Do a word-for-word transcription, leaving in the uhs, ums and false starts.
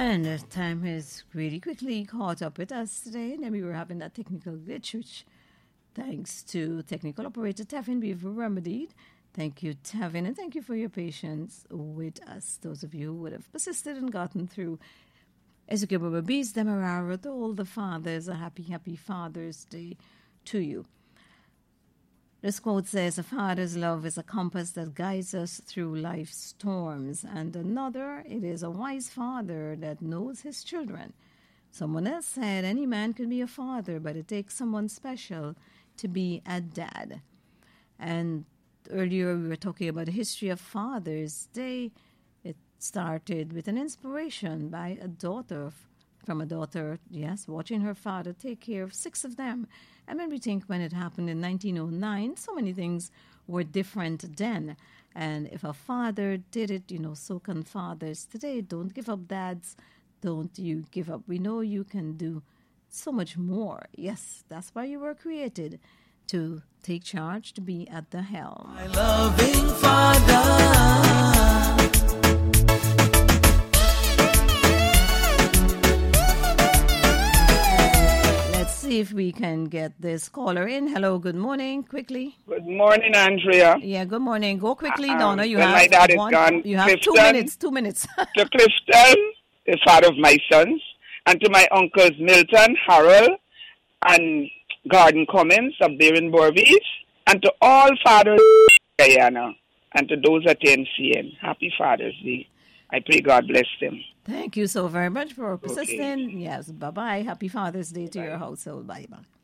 And time has really quickly caught up with us today. And then we were having that technical glitch, which, thanks to technical operator Tevin, we've remedied. Thank you, Tevin, and thank you for your patience with us. Those of you who would have persisted and gotten through. Ezekiel Babis Demerara, to all the fathers, a happy, happy Father's Day to you. This quote says, a father's love is a compass that guides us through life's storms. And another, it is a wise father that knows his children. Someone else said, any man can be a father, but it takes someone special to be a dad. And earlier we were talking about the history of Father's Day. It started with an inspiration by a daughter, from a daughter, yes, watching her father take care of six of them. And when we think when it happened in nineteen oh nine, so many things were different then. And if a father did it, you know, so can fathers today. Don't give up, dads. Don't you give up. We know you can do so much more. Yes, that's why you were created, to take charge, to be at the helm. My loving Father. See if we can get this caller in. Hello, good morning. Quickly. Good morning, Andrea. Yeah, good morning. Go quickly, Um, Donna. You well, have my dad is one, gone. You have Clifton. two minutes. Two minutes. To Clifton, the father of my sons, and to my uncles Milton, Harold, and Garden Cummins of there in Borvis, and to all fathers in Guyana, and to those at N C N. Happy Father's Day. I pray God bless them. Thank you so very much for persisting. Okay. Yes, bye-bye. Happy Father's Day to Bye. your household. Bye-bye.